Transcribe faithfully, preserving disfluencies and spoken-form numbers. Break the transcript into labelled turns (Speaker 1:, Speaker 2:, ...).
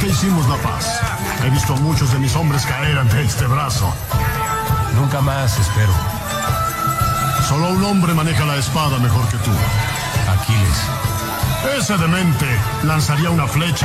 Speaker 1: que hicimos la paz. He visto a muchos de mis hombres caer ante este brazo.
Speaker 2: Nunca más, espero.
Speaker 1: Solo un hombre maneja la espada mejor que tú.
Speaker 2: Aquiles.
Speaker 1: Ese demente lanzaría una flecha